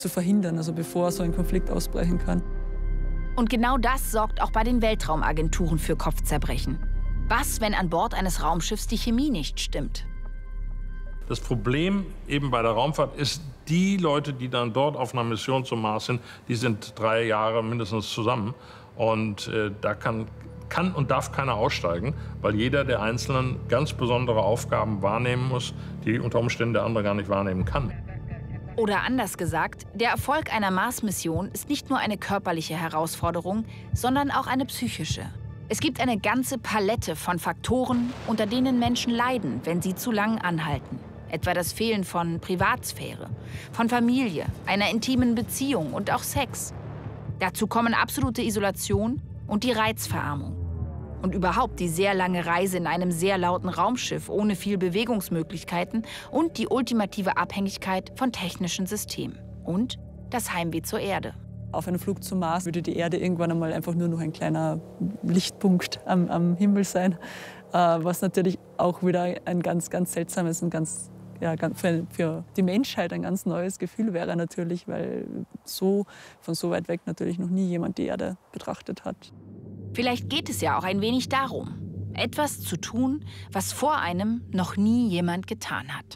zu verhindern, also bevor so ein Konflikt ausbrechen kann. Und genau das sorgt auch bei den Weltraumagenturen für Kopfzerbrechen. Was, wenn an Bord eines Raumschiffs die Chemie nicht stimmt? Das Problem eben bei der Raumfahrt ist, die Leute, die dann dort auf einer Mission zum Mars sind, die sind 3 Jahre mindestens zusammen. Und da kann und darf keiner aussteigen, weil jeder der Einzelnen ganz besondere Aufgaben wahrnehmen muss, die unter Umständen der andere gar nicht wahrnehmen kann. Oder anders gesagt, der Erfolg einer Mars-Mission ist nicht nur eine körperliche Herausforderung, sondern auch eine psychische. Es gibt eine ganze Palette von Faktoren, unter denen Menschen leiden, wenn sie zu lang anhalten. Etwa das Fehlen von Privatsphäre, von Familie, einer intimen Beziehung und auch Sex. Dazu kommen absolute Isolation und die Reizverarmung. Und überhaupt die sehr lange Reise in einem sehr lauten Raumschiff ohne viel Bewegungsmöglichkeiten und die ultimative Abhängigkeit von technischen Systemen. Und das Heimweh zur Erde. Auf einem Flug zum Mars würde die Erde irgendwann einmal einfach nur noch ein kleiner Lichtpunkt am Himmel sein, was natürlich auch wieder ein ganz, ganz seltsames und für die Menschheit ein ganz neues Gefühl wäre natürlich, weil von so weit weg natürlich noch nie jemand die Erde betrachtet hat. Vielleicht geht es ja auch ein wenig darum, etwas zu tun, was vor einem noch nie jemand getan hat.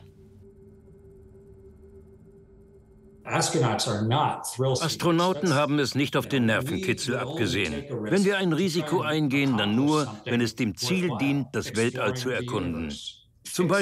Astronauten haben es nicht auf den Nervenkitzel abgesehen. Wenn wir ein Risiko eingehen, dann nur, wenn es dem Ziel dient, das Weltall zu erkunden. Zum Beispiel